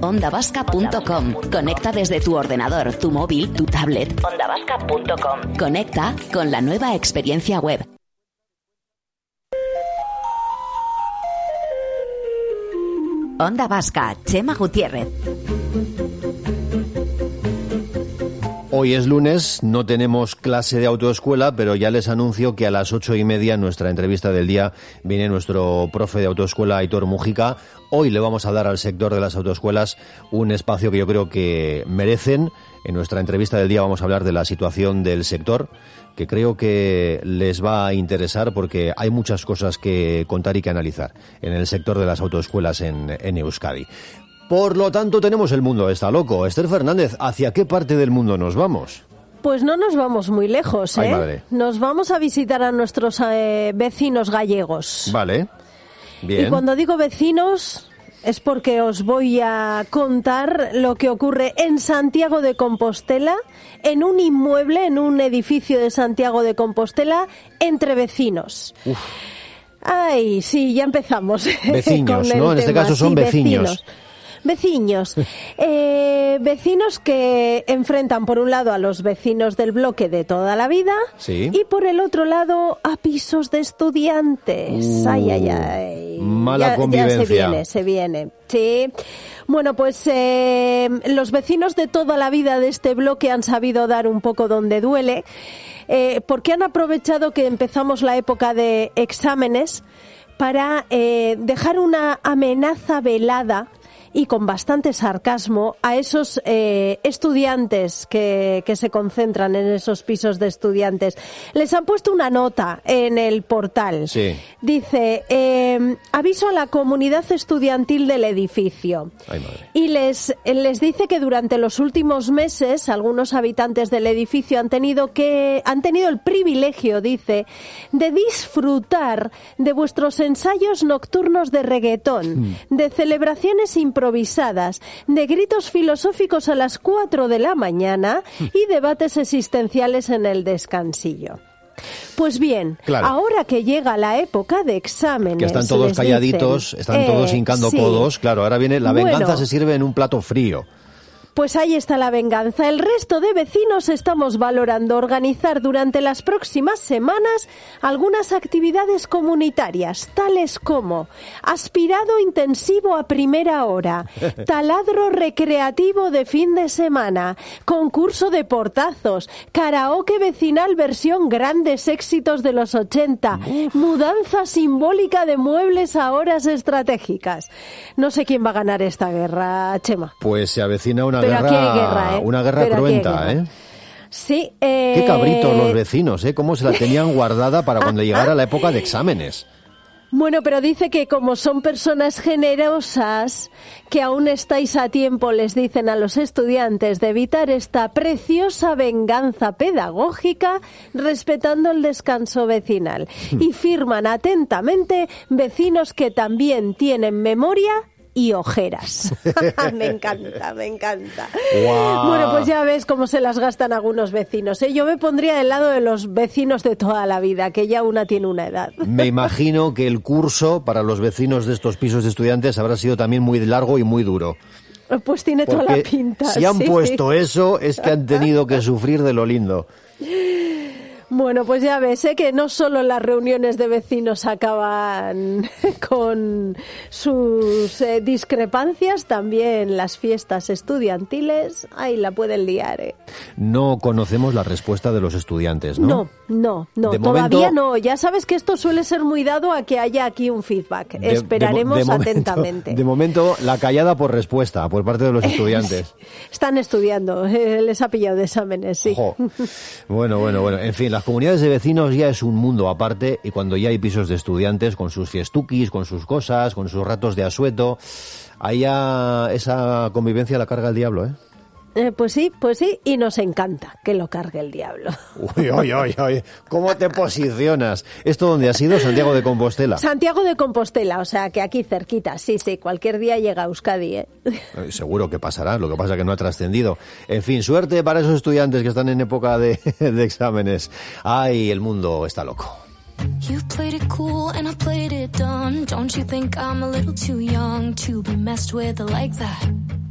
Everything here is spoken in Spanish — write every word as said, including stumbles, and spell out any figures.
onda vasca punto com. Conecta desde tu ordenador, tu móvil, tu tablet. onda vasca punto com. Conecta con la nueva experiencia web. Onda Vasca, Chema Gutiérrez. Hoy es lunes, no tenemos clase de autoescuela, pero ya les anuncio que a las ocho y media en nuestra entrevista del día viene nuestro profe de autoescuela, Aitor Mújica. Hoy le vamos a dar al sector de las autoescuelas un espacio que yo creo que merecen. En nuestra entrevista del día vamos a hablar de la situación del sector, que creo que les va a interesar porque hay muchas cosas que contar y que analizar en el sector de las autoescuelas en, en Euskadi. Por lo tanto, tenemos el mundo está loco. Esther Fernández, ¿hacia qué parte del mundo nos vamos? Pues no nos vamos muy lejos, ¿eh? Ay, madre. Nos vamos a visitar a nuestros eh, vecinos gallegos. Vale, bien. Y cuando digo vecinos es porque os voy a contar lo que ocurre en Santiago de Compostela, en un inmueble, en un edificio de Santiago de Compostela, entre vecinos. Uf. Ay, sí, ya empezamos. Vecinos, ¿no? En tema. este caso son sí, vecinos. vecinos. Vecinos, eh, vecinos que enfrentan por un lado a los vecinos del bloque de toda la vida, sí, y por el otro lado a pisos de estudiantes. Uh, ay, ay, ay. Mala ya, convivencia. Ya se viene, se viene. Sí. Bueno, pues eh, los vecinos de toda la vida de este bloque han sabido dar un poco donde duele, eh, porque han aprovechado que empezamos la época de exámenes para eh, dejar una amenaza velada y con bastante sarcasmo a esos eh, estudiantes que, que se concentran en esos pisos de estudiantes. Les han puesto una nota en el portal. Sí. Dice, eh, aviso a la comunidad estudiantil del edificio. Ay, madre. Y les, les dice que durante los últimos meses algunos habitantes del edificio han tenido que han tenido el privilegio, dice, de disfrutar de vuestros ensayos nocturnos de reggaetón, mm. de celebraciones improvisadas, improvisadas, de gritos filosóficos a las cuatro de la mañana y debates existenciales en el descansillo. Pues bien, claro, ahora que llega la época de exámenes, que están todos calladitos, dicen, están eh, todos hincando sí. codos, claro, ahora viene la venganza, bueno, se sirve en un plato frío. Pues ahí está la venganza. El resto de vecinos estamos valorando organizar durante las próximas semanas algunas actividades comunitarias, tales como aspirado intensivo a primera hora, taladro recreativo de fin de semana, concurso de portazos, karaoke vecinal versión grandes éxitos de los ochenta, Uf. mudanza simbólica de muebles a horas estratégicas. No sé quién va a ganar esta guerra, Chema. Pues se avecina una Pero guerra, aquí hay guerra, ¿eh? una guerra Pero cruenta, guerra. ¿eh? Sí. Eh... Qué cabritos los vecinos, ¿eh? Cómo se la tenían guardada para cuando llegara la época de exámenes. Bueno, pero dice que como son personas generosas, que aún estáis a tiempo, les dicen a los estudiantes, de evitar esta preciosa venganza pedagógica respetando el descanso vecinal. Y firman atentamente vecinos que también tienen memoria y ojeras. Me encanta, me encanta. Wow. Bueno, pues ya ves cómo se las gastan algunos vecinos, ¿eh? Yo me pondría del lado de los vecinos de toda la vida, que ya una tiene una edad. Me imagino que el curso para los vecinos de estos pisos de estudiantes habrá sido también muy largo y muy duro. Pues tiene Porque toda la pinta. Si han sí. puesto eso, es que han tenido que sufrir de lo lindo. Bueno, pues ya ves, ¿eh? Que no solo las reuniones de vecinos acaban con sus eh, discrepancias, también las fiestas estudiantiles, ahí la pueden liar, ¿eh? No conocemos la respuesta de los estudiantes, ¿no? No, no, no, de todavía momento, no. Ya sabes que esto suele ser muy dado a que haya aquí un feedback. De, Esperaremos de, de atentamente. Momento, de momento, la callada por respuesta por parte de los estudiantes. Están estudiando, eh, les ha pillado de exámenes, sí. Ojo. Bueno, bueno, bueno, en fin, las comunidades de vecinos ya es un mundo aparte, y cuando ya hay pisos de estudiantes con sus fiestuquis, con sus cosas, con sus ratos de asueto, ahí ya esa convivencia la carga el diablo, ¿eh? Eh, pues sí, pues sí, y nos encanta que lo cargue el diablo. Uy, uy, uy, uy, ¿cómo te posicionas? ¿Esto dónde ha sido? Santiago de Compostela. Santiago de Compostela, o sea, que aquí cerquita, sí, sí, cualquier día llega a Euskadi, ¿eh? Seguro que pasará, lo que pasa es que no ha trascendido. En fin, suerte para esos estudiantes que están en época de, de exámenes. Ay, el mundo está loco. You played it cool and I played it dumb. Don't you think I'm a little too young to be messed with like that?